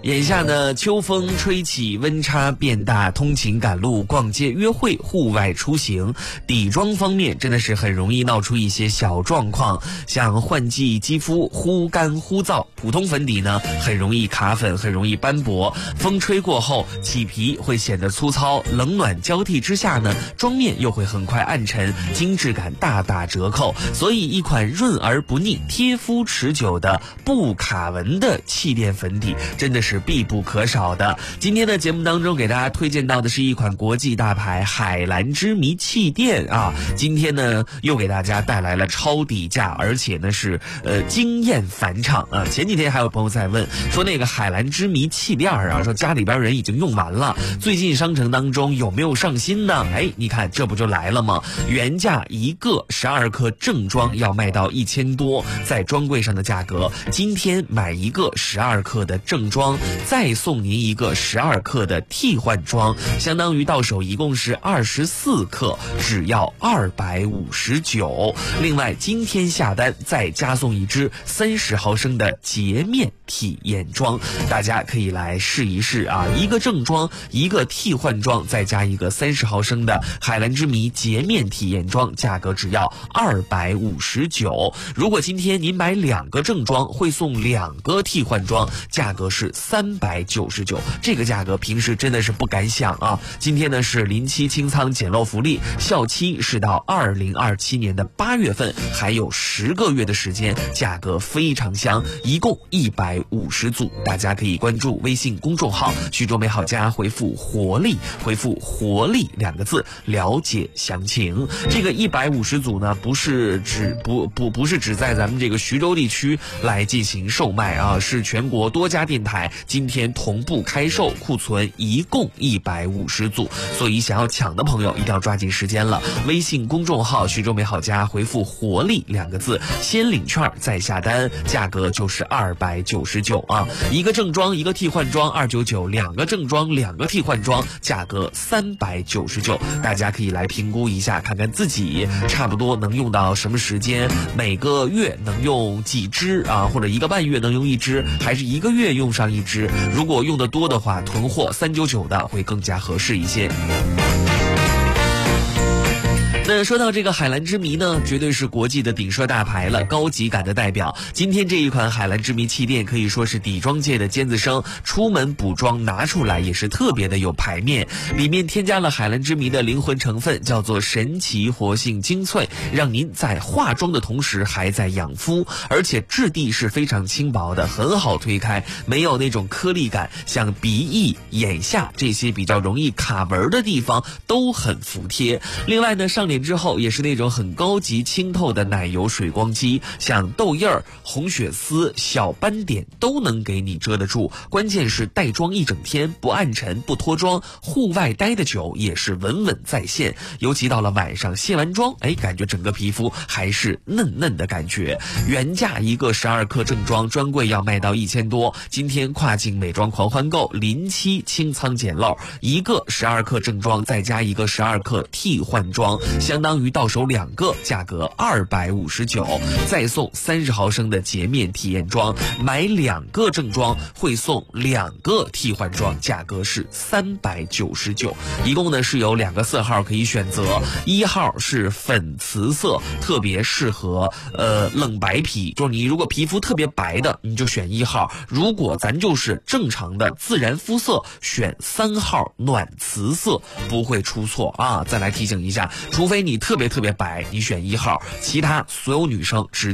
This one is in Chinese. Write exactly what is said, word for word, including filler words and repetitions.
眼下呢，秋风吹起，温差变大，通勤赶路、逛街、约会、户外出行，底妆方面真的是很容易闹出一些小状况，像换季肌肤忽干忽燥，普通粉底呢很容易卡粉，很容易斑驳，风吹过后起皮会显得粗糙，冷暖交替之下呢，妆面又会很快暗沉，精致感大打折扣。所以一款润而不腻、贴肤持久的不卡纹的气垫粉底真的是必不可少的。今天的节目当中给大家推荐到的是一款国际大牌海蓝之谜气垫啊，今天呢又给大家带来了超底价，而且呢是呃惊艳返场啊。前几天还有朋友在问说那个海蓝之谜气垫啊，说家里边人已经用完了，最近商城当中有没有上新呢？哎，你看这不就来了吗？原价一个十二克正装要卖到一千多，在专柜上的价格，今天买一个十二克的正装，再送您一个十二克的替换装，相当于到手一共是二十四克，只要二百五十九。另外今天下单再加送一支三十毫升的洁面体验装，大家可以来试一试啊！一个正装，一个替换装，再加一个三十毫升的海蓝之谜洁面体验装，价格只要二百五十九。如果今天您买两个正装，会送两个替换装，价格是三百九十九。这个价格平时真的是不敢想啊！今天呢是临期清仓捡漏福利，效期是到二零二七年的八月份，还有十个月的时间，价格非常香，一共一百五十组。大家可以关注微信公众号徐州美好家，回复活力，回复活力两个字了解详情。这个一百五十组呢，不是只不不不是只在咱们这个徐州地区来进行售卖啊，是全国多家电台今天同步开售，库存一共一百五十组，所以想要抢的朋友一定要抓紧时间了。微信公众号徐州美好家，回复活力两个字，先领券再下单，价格就是二百九十九啊，一个正装一个替换装二百九十九，两个正装两个替换装，价格三百九十九。大家可以来评估一下，看看自己差不多能用到什么时间，每个月能用几支啊，或者一个半月能用一支，还是一个月用上一支。如果用的多的话，囤货三百九十九的会更加合适一些。那说到这个海蓝之谜呢，绝对是国际的顶奢大牌了，高级感的代表。今天这一款海蓝之谜气垫可以说是底妆界的尖子生，出门补妆拿出来也是特别的有排面。里面添加了海蓝之谜的灵魂成分，叫做神奇活性精粹，让您在化妆的同时还在养肤，而且质地是非常轻薄的，很好推开，没有那种颗粒感，像鼻翼、眼下这些比较容易卡纹的地方都很服帖。另外呢，上脸之后也是那种很高级清透的奶油水光肌，像痘印儿、红血丝、小斑点都能给你遮得住，关键是带妆一整天不暗沉不脱妆，户外待的久也是稳稳在线，尤其到了晚上卸完妆，哎，感觉整个皮肤还是嫩嫩的感觉。原价一个十二克正装专柜要卖到一千多，今天跨境美妆狂欢购临期清仓捡漏，一个十二克正装再加一个十二克替换装，相当于到手两个，价格二百五十九，再送三十毫升的洁面体验装，买两个正装会送两个替换装，价格是三百九十九。一共呢是有两个色号可以选择，一号是粉瓷色，特别适合呃冷白皮，就是你如果皮肤特别白的，你就选一号；如果咱就是正常的自然肤色，选三号暖瓷色，不会出错啊。再来提醒一下，除非你特别特别白，你选一号，其他所有女生只